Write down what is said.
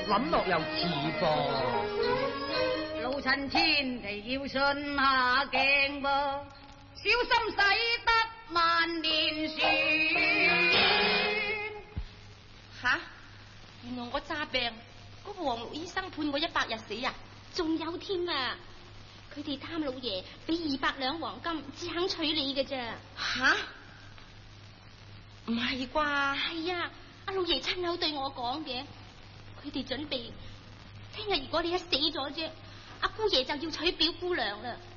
諗落又似噃。 老親千祈要信下鏡噃，小心使得萬年船。 吓，原來我詐病，嗰個黃綠醫生判我100日死啊！ 仲有添啊！佢哋貪老爺俾200兩黃金，只肯娶你嘅咋？ 吓？唔係啩？ 係啊，阿老爺親口對我講嘅。佢哋準備聽日，如果你一死咗啫，阿姑爺就要娶表姑娘啦。